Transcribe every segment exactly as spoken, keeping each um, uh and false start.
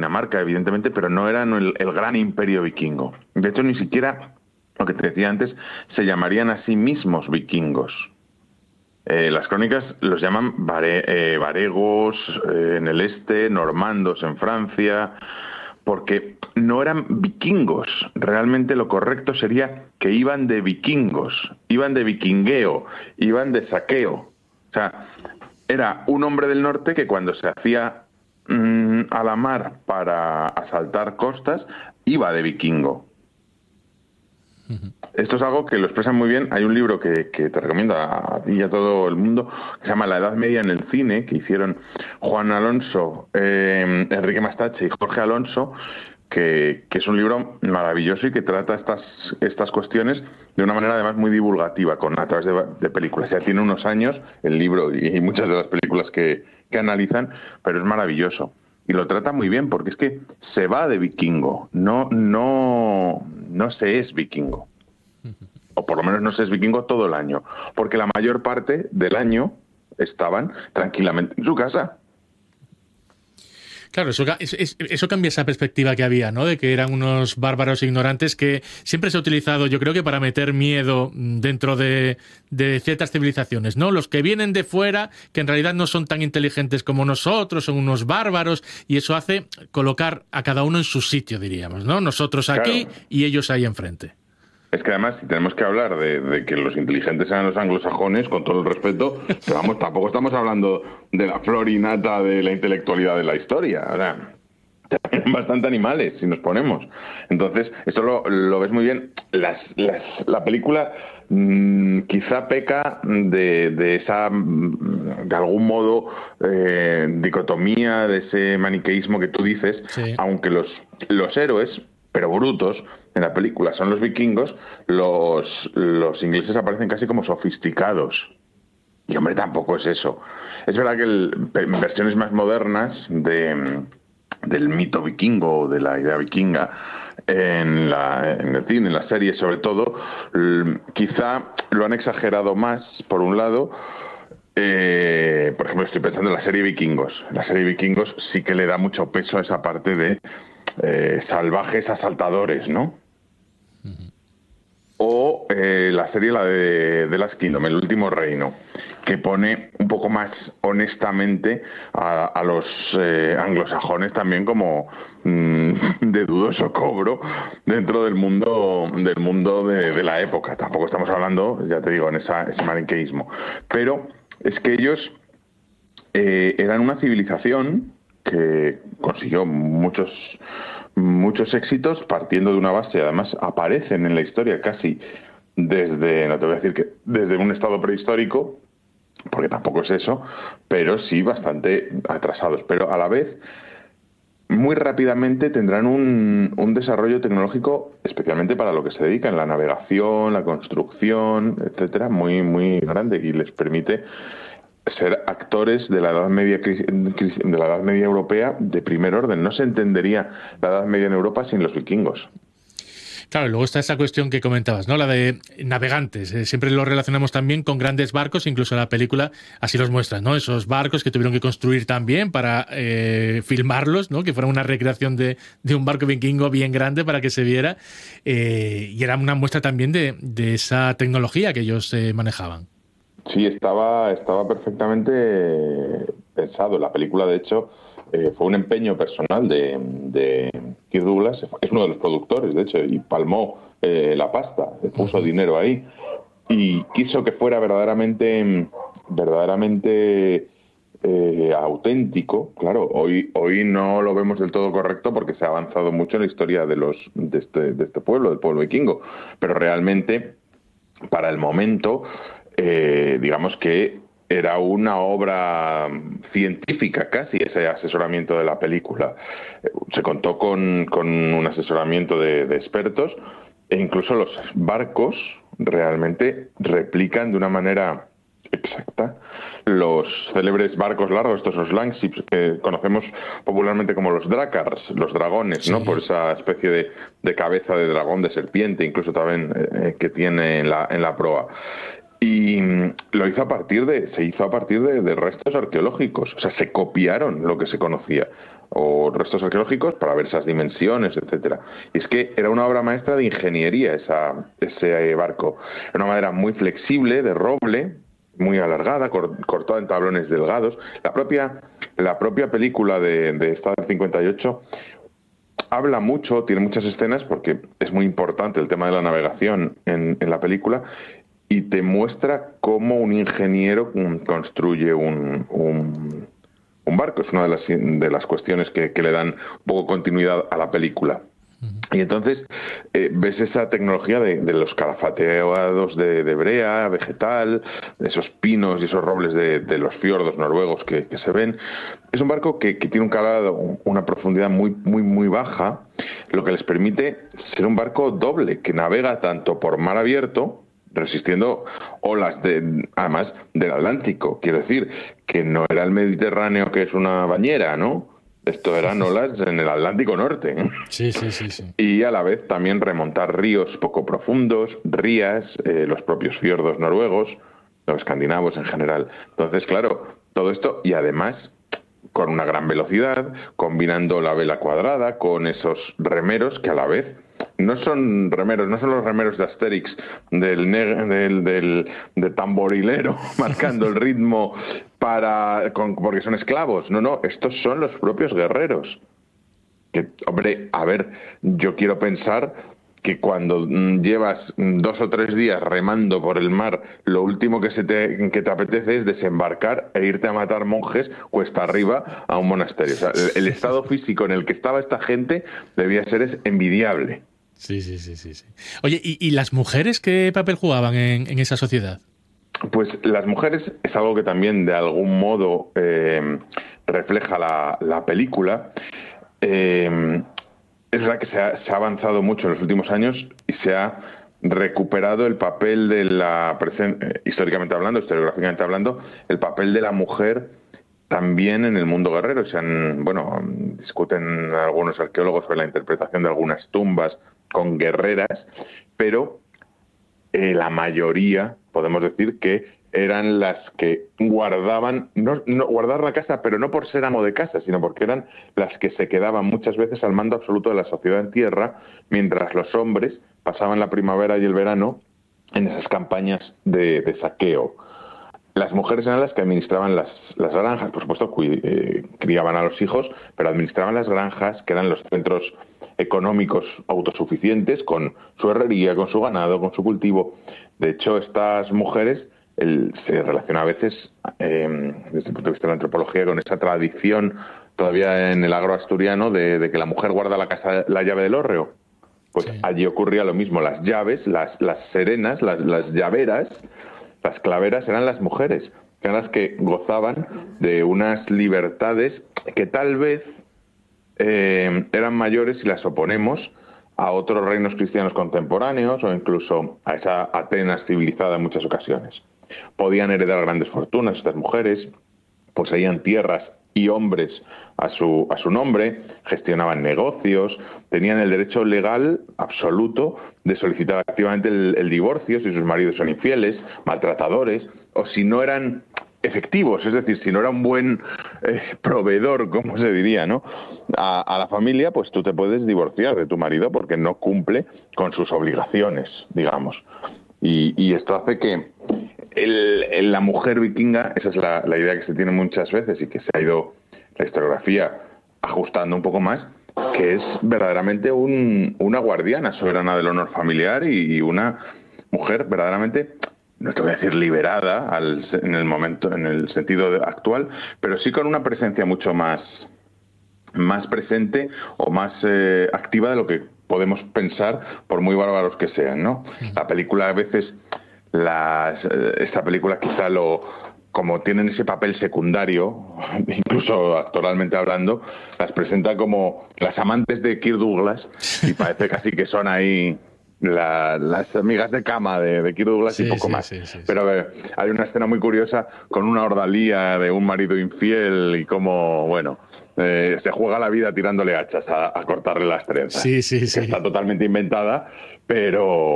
Dinamarca, evidentemente, pero no eran el, el gran imperio vikingo. De hecho, ni siquiera, lo que te decía antes, se llamarían a sí mismos vikingos. Eh, las crónicas los llaman vare, eh, varegos eh, en el este, normandos en Francia, porque no eran vikingos. Realmente lo correcto sería que iban de vikingos, iban de vikingueo, iban de saqueo. O sea, era un hombre del norte que cuando se hacía mmm, a la mar para asaltar costas, iba de vikingo. Esto es algo que lo expresan muy bien. Hay un libro que, que te recomiendo a ti y a todo el mundo, que se llama La Edad Media en el cine, que hicieron Juan Alonso, eh, Enrique Mastache y Jorge Alonso, que, que es un libro maravilloso y que trata estas, estas cuestiones de una manera además muy divulgativa, con a través de, de películas. Ya tiene unos años el libro y muchas de las películas que, que analizan, pero es maravilloso. Y lo trata muy bien, porque es que se va de vikingo, no, no, no se es vikingo. O por lo menos no se es vikingo todo el año, porque la mayor parte del año estaban tranquilamente en su casa. Claro, eso, eso cambia esa perspectiva que había, ¿no? De que eran unos bárbaros ignorantes, que siempre se ha utilizado, yo creo que para meter miedo dentro de, de ciertas civilizaciones, ¿no? Los que vienen de fuera, que en realidad no son tan inteligentes como nosotros, son unos bárbaros, y eso hace colocar a cada uno en su sitio, diríamos, ¿no? Nosotros aquí, claro, y ellos ahí enfrente. Es que además, si tenemos que hablar de, de que los inteligentes eran los anglosajones, con todo el respeto, pero vamos, tampoco estamos hablando de la flor y nata de la intelectualidad de la historia. O sea, también bastante animales, si nos ponemos. Entonces, esto lo, lo ves muy bien. Las, las, la película mmm, quizá peca de, de esa, de algún modo, eh, dicotomía, de ese maniqueísmo que tú dices, sí. Aunque los, los héroes, pero brutos, en la película son los vikingos, los, los ingleses aparecen casi como sofisticados. Y hombre, tampoco es eso. Es verdad que el, en versiones más modernas de, del mito vikingo, de la idea vikinga, en, la, en el cine, en las series sobre todo, quizá lo han exagerado más, por un lado. Eh, por ejemplo, estoy pensando en la serie Vikingos. La serie Vikingos sí que le da mucho peso a esa parte de eh, salvajes asaltadores, ¿no? Uh-huh. O eh, la serie, la de, de las Kingdom, El Último Reino, que pone un poco más honestamente a, a los eh, anglosajones también como mmm, de dudoso cobro dentro del mundo del mundo de, de la época. Tampoco estamos hablando, ya te digo, en esa, ese maniqueísmo. Pero es que ellos eh, eran una civilización que consiguió muchos muchos éxitos partiendo de una base. Además aparecen en la historia casi desde, no te voy a decir que desde un estado prehistórico, porque tampoco es eso, pero sí bastante atrasados. Pero a la vez, muy rápidamente tendrán un, un desarrollo tecnológico, especialmente para lo que se dedican, la navegación, la construcción, etcétera, muy, muy grande, y les permite ser actores de la Edad Media de la Edad Media europea de primer orden. No se entendería la Edad Media en Europa sin los vikingos. Claro, y luego está esa cuestión que comentabas, ¿no? La de navegantes. Eh, siempre lo relacionamos también con grandes barcos, incluso en la película así los muestran, ¿no? Esos barcos que tuvieron que construir también para eh, filmarlos, ¿no? Que fuera una recreación de, de un barco vikingo bien grande para que se viera. Eh, y era una muestra también de, de esa tecnología que ellos eh, manejaban. Sí, estaba, estaba perfectamente pensado. La película, de hecho, eh, fue un empeño personal de, de Kirk Douglas. Es uno de los productores, de hecho, y palmó eh, la pasta, puso dinero ahí y quiso que fuera verdaderamente, verdaderamente eh, auténtico. Claro, hoy, hoy no lo vemos del todo correcto porque se ha avanzado mucho en la historia de los de este, de este pueblo, del pueblo vikingo, pero realmente para el momento, Eh, digamos que era una obra científica casi ese asesoramiento de la película. Se contó con, con un asesoramiento de, de expertos, e incluso los barcos realmente replican de una manera exacta los célebres barcos largos, estos los langships que conocemos popularmente como los drakars, los dragones, ¿no? Sí. Por esa especie de, de cabeza de dragón, de serpiente, incluso también eh, que tiene en la, en la proa. Y lo hizo a partir de, se hizo a partir de, de restos arqueológicos, o sea, se copiaron lo que se conocía. o restos arqueológicos para ver esas dimensiones, etcétera. Y es que era una obra maestra de ingeniería esa, ese barco. Era una madera muy flexible, de roble, muy alargada, cortada en tablones delgados. La propia, la propia película de, de esta del cincuenta y ocho habla mucho, tiene muchas escenas, porque es muy importante el tema de la navegación en, en la película, y te muestra cómo un ingeniero construye un, un, un barco. Es una de las, de las cuestiones que, que le dan un poco continuidad a la película. Y entonces eh, ves esa tecnología de, de los calafateados de, de brea, vegetal, de esos pinos y esos robles de, de los fiordos noruegos que, que se ven. Es un barco que, que tiene un calado, una profundidad muy, muy, muy baja, lo que les permite ser un barco doble, que navega tanto por mar abierto, resistiendo olas, de, además del Atlántico. Quiero decir, que no era el Mediterráneo, que es una bañera, ¿no? Esto eran olas en el Atlántico Norte. Sí, sí, sí, sí. Y a la vez también remontar ríos poco profundos, rías, eh, los propios fiordos noruegos, los escandinavos en general. Entonces, claro, todo esto, y además con una gran velocidad, combinando la vela cuadrada con esos remeros que a la vez no son remeros, no son los remeros de Asterix del, del, del, del tamborilero marcando el ritmo para con, porque son esclavos. No, no, estos son los propios guerreros. Que, hombre, a ver, yo quiero pensar que cuando llevas dos o tres días remando por el mar, lo último que se te, que te apetece es desembarcar e irte a matar monjes cuesta arriba a un monasterio. O sea, el, el estado físico en el que estaba esta gente debía ser es envidiable. Sí, sí, sí, sí, sí. Oye, ¿y, y las mujeres qué papel jugaban en, en esa sociedad? Pues las mujeres es algo que también de algún modo eh, refleja la, la película. Eh, es verdad que se ha, se ha avanzado mucho en los últimos años y se ha recuperado el papel de la, eh, históricamente hablando, historiográficamente hablando, el papel de la mujer también en el mundo guerrero. Se han, bueno, discuten algunos arqueólogos sobre la interpretación de algunas tumbas con guerreras, pero eh, la mayoría, podemos decir que eran las que guardaban, no, no guardar la casa, pero no por ser amo de casa, sino porque eran las que se quedaban muchas veces al mando absoluto de la sociedad en tierra, mientras los hombres pasaban la primavera y el verano en esas campañas de, de saqueo. Las mujeres eran las que administraban las, las granjas, por supuesto, cuid, eh, criaban a los hijos, pero administraban las granjas, que eran los centros económicos autosuficientes, con su herrería, con su ganado, con su cultivo. De hecho, estas mujeres el, se relaciona a veces, eh, desde el punto de vista de la antropología, con esa tradición todavía en el agro asturiano de, de que la mujer guarda la casa, la llave del hórreo. Pues sí. Allí ocurría lo mismo. Las llaves, las, las serenas, las, las llaveras, las claveras eran las mujeres, que eran las que gozaban de unas libertades que tal vez eh, eran mayores si las oponemos a otros reinos cristianos contemporáneos o incluso a esa Atenas civilizada en muchas ocasiones. Podían heredar grandes fortunas estas mujeres, poseían tierras y hombres a su, a su nombre, gestionaban negocios, tenían el derecho legal absoluto de solicitar activamente el, el divorcio si sus maridos son infieles, maltratadores, o si no eran efectivos, es decir, si no era un buen eh, proveedor, como se diría, ¿no? A, a la familia, pues tú te puedes divorciar de tu marido porque no cumple con sus obligaciones, digamos. Y, y esto hace que el, el, la mujer vikinga, esa es la, la idea que se tiene muchas veces y que se ha ido la historiografía ajustando un poco más, que es verdaderamente un, una guardiana soberana del honor familiar y, y una mujer verdaderamente, no te voy a decir liberada al, en el momento, en el sentido de, actual, pero sí con una presencia mucho más, más presente o más eh, activa de lo que podemos pensar, por muy bárbaros que sean, ¿no? La película a veces, las, esta película quizá lo, como tienen ese papel secundario, incluso actoralmente hablando, las presenta como las amantes de Kirk Douglas y parece casi que son ahí la, las amigas de cama de, de Kirk Douglas sí, y poco sí, más. Sí, sí, Pero a ver, hay una escena muy curiosa con una ordalía de un marido infiel y como, bueno, eh, se juega la vida tirándole hachas a, a cortarle las trenzas. Sí, sí, sí. Está totalmente inventada, pero...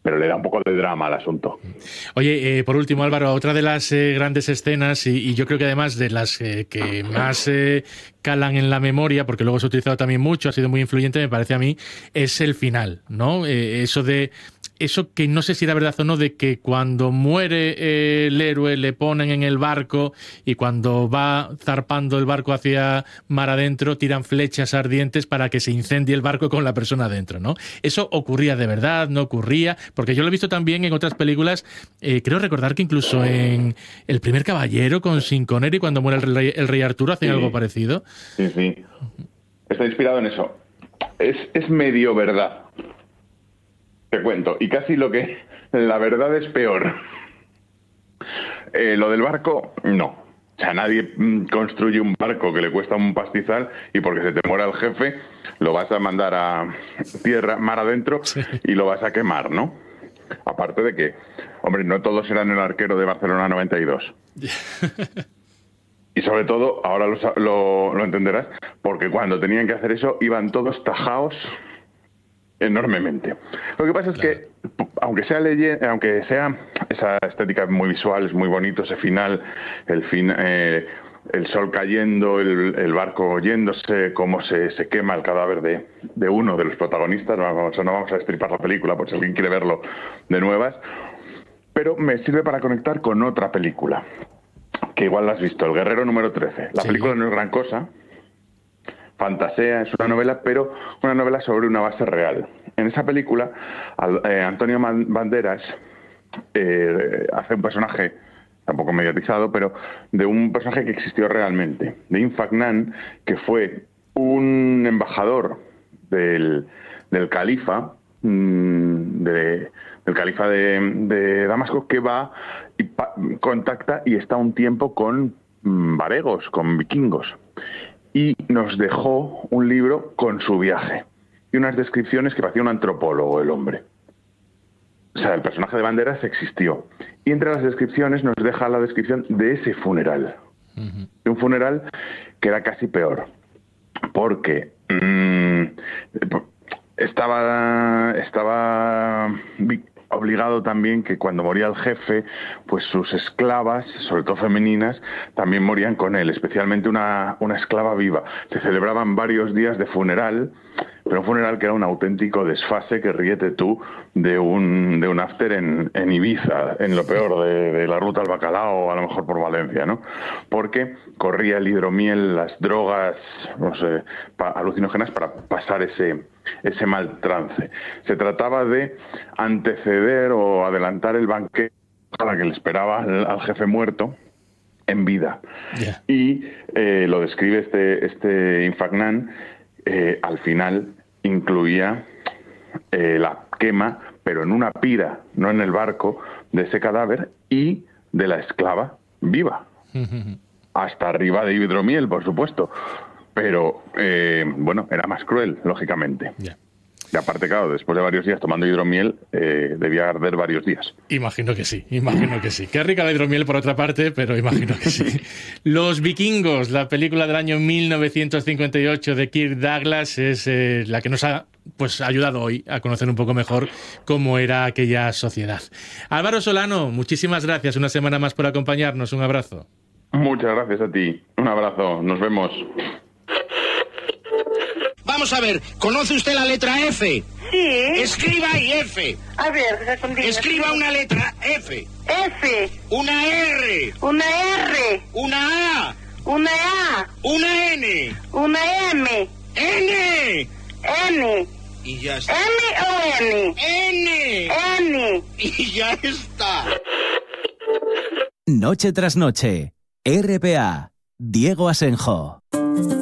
pero le da un poco de drama al asunto. Oye, eh, por último, Álvaro, otra de las eh, grandes escenas, y, y yo creo que además de las eh, que más eh, calan en la memoria, porque luego se ha utilizado también mucho, ha sido muy influyente, me parece a mí, es el final, ¿no? Eh, eso de... Eso que no sé si era verdad o no, de que cuando muere eh, el héroe le ponen en el barco y cuando va zarpando el barco hacia mar adentro tiran flechas ardientes para que se incendie el barco con la persona adentro, ¿no? ¿Eso ocurría de verdad? ¿No ocurría? Porque yo lo he visto también en otras películas, eh, creo recordar que incluso en El primer caballero con Sean Connery, cuando muere el rey, el rey Arturo, hacen sí. algo parecido. Sí, sí. Está inspirado en eso. Es, es medio verdad. Te cuento, y casi lo que la verdad es peor. Eh, lo del barco, no. O sea, nadie mm, construye un barco que le cuesta un pastizal y porque se te muera el jefe, lo vas a mandar a tierra, mar adentro, sí. y lo vas a quemar, ¿no? Aparte de que, hombre, no todos eran el arquero de Barcelona noventa y dos. Y sobre todo, ahora lo, lo, lo entenderás, porque cuando tenían que hacer eso, iban todos tajados enormemente. Lo que pasa es claro. que, aunque sea leye, aunque sea esa estética muy visual, es muy bonito ese final, el fin, eh, el sol cayendo, el, el barco yéndose, cómo se, se quema el cadáver de, de uno de los protagonistas. No vamos, no vamos a destripar la película por si alguien quiere verlo de nuevas, pero me sirve para conectar con otra película que igual la has visto, El guerrero número trece. La sí. película no es gran cosa, fantasea, es una novela, pero una novela sobre una base real. En esa película, eh, Antonio Banderas eh, hace un personaje, tampoco mediatizado, pero de un personaje que existió realmente, de Infagnan, que fue un embajador del, del califa, mmm, de, del califa de, de Damasco, que va y pa- contacta y está un tiempo con mmm, varegos, con vikingos. Y nos dejó un libro con su viaje y unas descripciones que parecía un antropólogo el hombre. O sea, el personaje de Banderas existió. Y entre las descripciones nos deja la descripción de ese funeral. Uh-huh. De un funeral que era casi peor. Porque mmm, estaba... estaba obligado también que cuando moría el jefe, pues sus esclavas, sobre todo femeninas, también morían con él, especialmente una, una esclava viva. Se celebraban varios días de funeral, pero un funeral que era un auténtico desfase, que ríete tú, de un, de un after en, en Ibiza, en lo peor, de, de la ruta al bacalao, a lo mejor por Valencia, ¿no? Porque corría el hidromiel, las drogas, no sé, pa, alucinógenas para pasar ese... ese mal trance. Se trataba de anteceder o adelantar el banquete a la que le esperaba al, al jefe muerto en vida. Yeah. Y eh, lo describe este, este Infagnan, eh, al final incluía eh, la quema, pero en una pira, no en el barco, de ese cadáver y de la esclava viva. Hasta arriba de hidromiel, por supuesto. Pero, eh, bueno, era más cruel, lógicamente. Yeah. Y aparte, claro, después de varios días tomando hidromiel, eh, debía arder varios días. Imagino que sí, imagino que sí. Qué rica la hidromiel por otra parte, pero imagino que sí. Los Vikingos, la película del año mil novecientos cincuenta y ocho de Kirk Douglas, es eh, la que nos ha pues, ayudado hoy a conocer un poco mejor cómo era aquella sociedad. Álvaro Solano, muchísimas gracias una semana más por acompañarnos. Un abrazo. Muchas gracias a ti. Un abrazo. Nos vemos. Vamos a ver, ¿conoce usted la letra F? Sí. Escriba ahí F. A ver, contigo. Escriba una letra F. F. Una R. Una R. Una A. Una A. Una N. Una M. N. N. Y ya está. ¿M o N? N. N. Y ya está. Noche tras noche. R P A. Diego Asenjo.